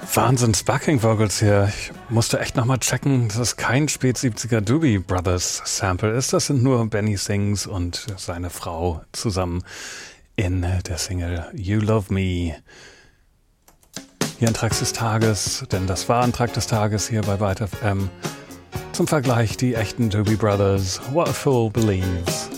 Wahnsinns Backing Vocals hier. Ich musste echt nochmal checken, dass es kein Spät-70er Doobie Brothers Sample ist. Das sind nur Benny Sings und seine Frau zusammen in der Single You Love Me. Hier ein Track des Tages, denn das war ein Track des Tages hier bei Byte FM. Zum Vergleich die echten Doobie Brothers, What a Fool Believes.